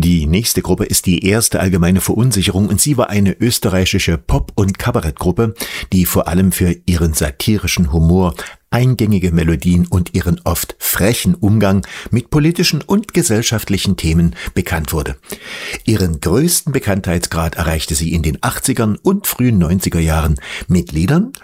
Die nächste Gruppe ist die Erste Allgemeine Verunsicherung und sie war eine österreichische Pop- und Kabarettgruppe, die vor allem für ihren satirischen Humor, eingängige Melodien und ihren oft frechen Umgang mit politischen und gesellschaftlichen Themen bekannt wurde. Ihren größten Bekanntheitsgrad erreichte sie in den 80ern und frühen 90er Jahren mit Liedern